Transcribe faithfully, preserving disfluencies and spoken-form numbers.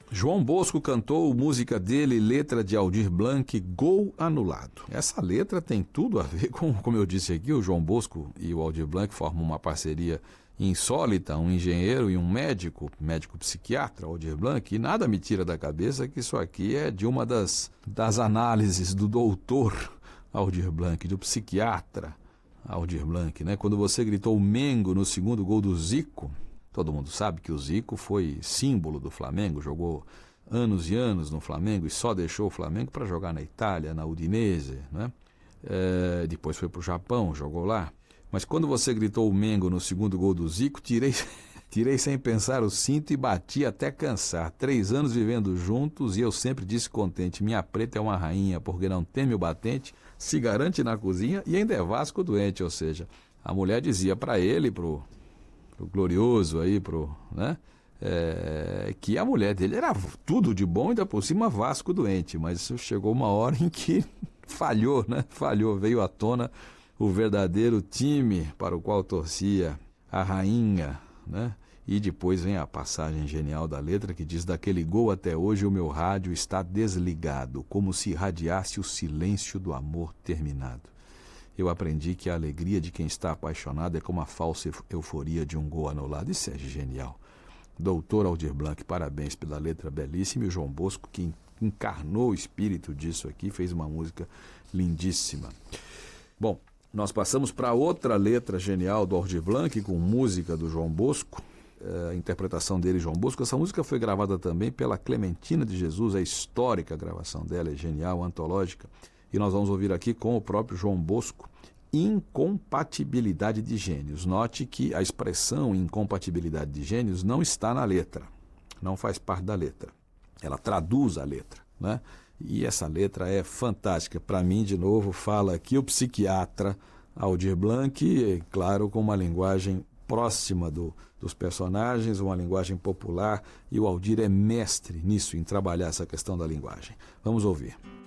João Bosco cantou música dele, letra de Aldir Blanc, Gol Anulado. Essa letra tem tudo a ver com, como eu disse aqui, o João Bosco e o Aldir Blanc formam uma parceria insólita, um engenheiro e um médico, médico psiquiatra, Aldir Blanc, e nada me tira da cabeça que isso aqui é de uma das, das análises do doutor Aldir Blanc, do psiquiatra Aldir Blanc, né? Quando você gritou Mengo no segundo gol do Zico, todo mundo sabe que o Zico foi símbolo do Flamengo, jogou anos e anos no Flamengo e só deixou o Flamengo para jogar na Itália, na Udinese, né? É, depois foi para o Japão, jogou lá. Mas quando você gritou o Mengo no segundo gol do Zico, tirei, tirei sem pensar o cinto e bati até cansar. Três anos vivendo juntos e eu sempre disse contente, minha preta é uma rainha, porque não teme o batente, se garante na cozinha e ainda é Vasco doente. Ou seja, a mulher dizia para ele, pro, pro glorioso aí, pro, né, é, que a mulher dele era tudo de bom, ainda por cima Vasco doente. Mas chegou uma hora em que falhou, né? Falhou, veio à tona o verdadeiro time para o qual torcia a rainha, né? E depois vem a passagem genial da letra que diz: daquele gol até hoje o meu rádio está desligado, como se irradiasse o silêncio do amor terminado. Eu aprendi que a alegria de quem está apaixonado é como a falsa euforia de um gol anulado. Isso é genial. Doutor Aldir Blanc, parabéns pela letra belíssima, e o João Bosco, que encarnou o espírito disso aqui, fez uma música lindíssima. Bom, nós passamos para outra letra genial do Aldir Blanc, com música do João Bosco, a interpretação dele, João Bosco. Essa música foi gravada também pela Clementina de Jesus, a histórica gravação dela, é genial, antológica, e nós vamos ouvir aqui com o próprio João Bosco, Incompatibilidade de Gênios. Note que a expressão incompatibilidade de gênios não está na letra, não faz parte da letra, ela traduz a letra, né? E essa letra é fantástica. Para mim, de novo, fala aqui o psiquiatra Aldir Blanc, claro, com uma linguagem próxima do, dos personagens, uma linguagem popular, e o Aldir é mestre nisso, em trabalhar essa questão da linguagem. Vamos ouvir.